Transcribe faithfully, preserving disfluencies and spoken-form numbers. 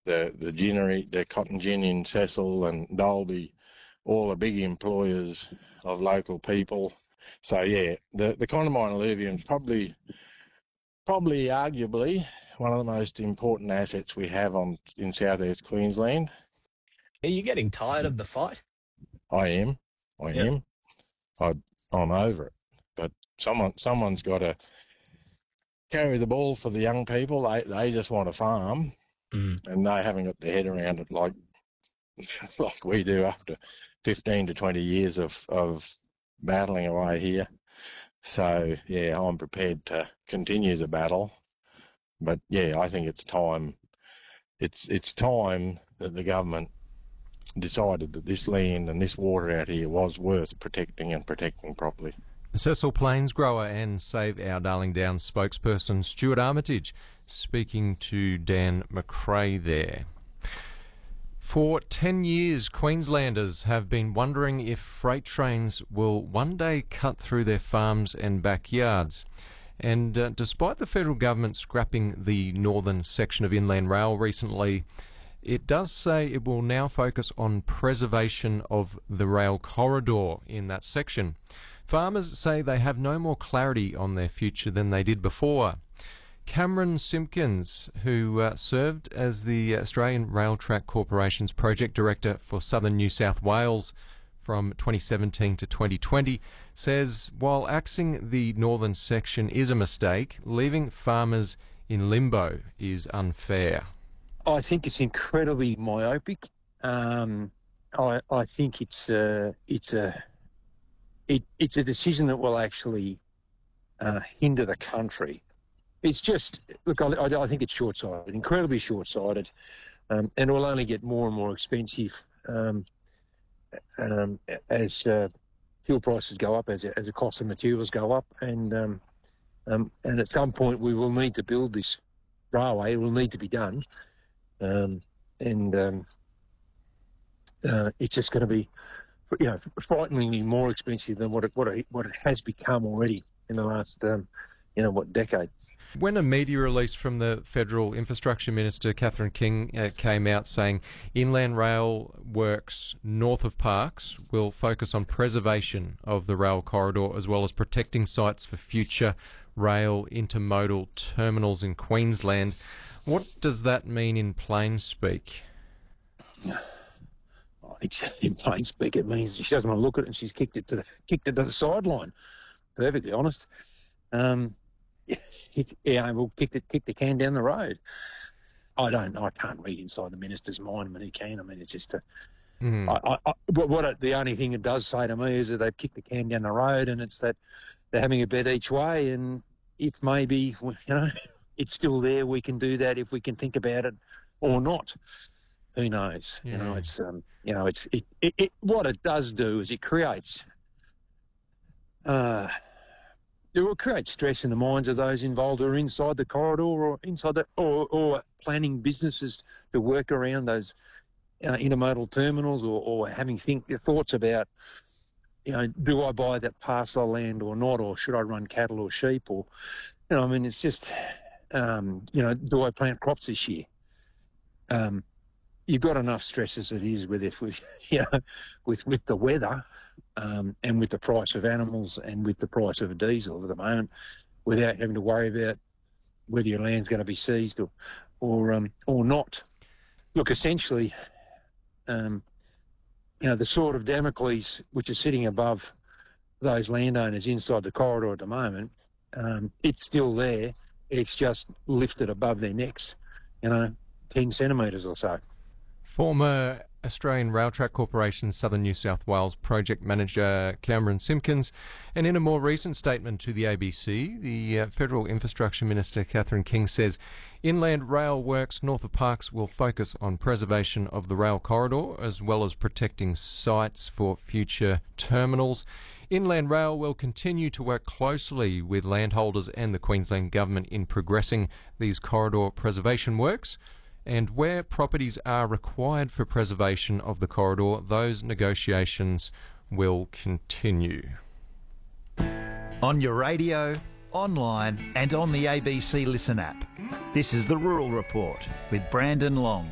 the, the ginnery, the cotton gin in Cecil and Dalby, all are big employers of local people. So, yeah, the, the Condamine alluvium is probably, probably arguably one of the most important assets we have on in southeast Queensland. Are you getting tired of the fight? I am. I Yeah. am. I, I'm over it. But someone, someone's got to carry the ball for the young people. They, they just want to farm, Mm. and they haven't got their head around it like like we do after fifteen to twenty years of, of battling away here. So, yeah, I'm prepared to continue the battle. But, yeah, I think it's time. It's it's time that the government decided that this land and this water out here was worth protecting and protecting properly. Cecil Plains grower and Save Our Darling Downs spokesperson Stuart Armitage speaking to Dan McRae there. For ten years, Queenslanders have been wondering if freight trains will one day cut through their farms and backyards. And uh, despite the federal government scrapping the northern section of Inland Rail recently, it does say it will now focus on preservation of the rail corridor in that section. Farmers say they have no more clarity on their future than they did before. Cameron Simpkins, who uh, served as the Australian Railtrack Corporation's project director for southern New South Wales from twenty seventeen to twenty twenty, says while axing the northern section is a mistake, leaving farmers in limbo is unfair. I think it's incredibly myopic. Um, I, I think it's a, it's a it, it's a decision that will actually uh, hinder the country. It's just, look, I, I think it's short-sighted, incredibly short-sighted, um, and it will only get more and more expensive um, um, as uh, fuel prices go up, as, as the cost of materials go up, and um, um, and at some point we will need to build this railway. It will need to be done, um, and um, uh, it's just going to be, you know, frighteningly more expensive than what it what it, what it has become already in the last, um, you know, what decade. When a media release from the Federal Infrastructure Minister, Catherine King, uh, came out saying Inland Rail works north of Parkes will focus on preservation of the rail corridor as well as protecting sites for future rail intermodal terminals in Queensland, what does that mean in plain speak? In plain speak, it means she doesn't want to look at it and she's kicked it to the, kicked it to the sideline. Perfectly honest. Um, yeah, we'll kick the, kick the can down the road. I don't, I can't read inside the minister's mind, but he can. I mean, it's just a, mm. I, I, but what it, the only thing it does say to me is that they've kicked the can down the road and it's that they're having a bet each way. And if maybe, you know, it's still there, we can do that if we can think about it or not. Who knows? Yeah. You know, it's, um, you know, it's, it, it, it, what it does do is it creates, uh, it will create stress in the minds of those involved who are inside the corridor or inside the, or, or planning businesses to work around those uh, intermodal terminals or, or having think thoughts about, you know, do I buy that parcel of land or not, or should I run cattle or sheep, or, you know, I mean, it's just, um, you know, do I plant crops this year? Um, you've got enough stress as it is with it, with, you know, with, with the weather. Um, and with the price of animals and with the price of diesel at the moment, without having to worry about whether your land's going to be seized or or um, or not. Look, essentially, um, you know, the sword of Damocles, which is sitting above those landowners inside the corridor at the moment, um, it's still there. It's just lifted above their necks, you know, ten centimetres or so. Former Australian Railtrack Corporation Southern New South Wales project manager Cameron Simpkins, and in a more recent statement to the A B C, the uh, Federal Infrastructure Minister Catherine King says Inland Rail works north of Parkes will focus on preservation of the rail corridor as well as protecting sites for future terminals. Inland Rail will continue to work closely with landholders and the Queensland Government in progressing these corridor preservation works. And where properties are required for preservation of the corridor, those negotiations will continue. On your radio, online and on the A B C Listen app. This is the Rural Report with Brandon Long.